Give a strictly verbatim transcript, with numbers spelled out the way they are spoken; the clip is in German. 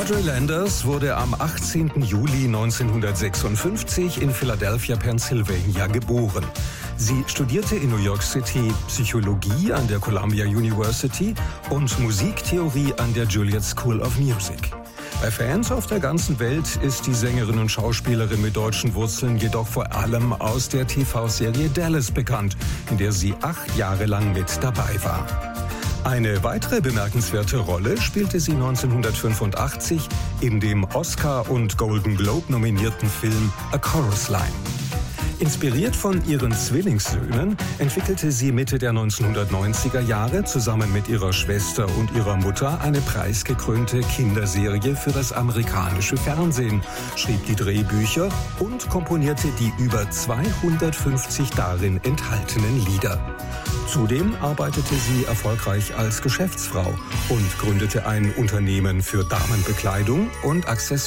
Audrey Landers wurde am achtzehnten Juli neunzehnhundertsechsundfünfzig in Philadelphia, Pennsylvania geboren. Sie studierte in New York City Psychologie an der Columbia University und Musiktheorie an der Juilliard School of Music. Bei Fans auf der ganzen Welt ist die Sängerin und Schauspielerin mit deutschen Wurzeln jedoch vor allem aus der T V-Serie Dallas bekannt, in der sie acht Jahre lang mit dabei war. Eine weitere bemerkenswerte Rolle spielte sie neunzehnhundertfünfundachtzig in dem Oscar- und Golden Globe nominierten Film A Chorus Line. Inspiriert von ihren Zwillingssöhnen entwickelte sie Mitte der neunzehnhundertneunziger Jahre zusammen mit ihrer Schwester und ihrer Mutter eine preisgekrönte Kinderserie für das amerikanische Fernsehen, schrieb die Drehbücher und komponierte die über zweihundertfünfzig darin enthaltenen Lieder. Zudem arbeitete sie erfolgreich als Geschäftsfrau und gründete ein Unternehmen für Damenbekleidung und Accessoires.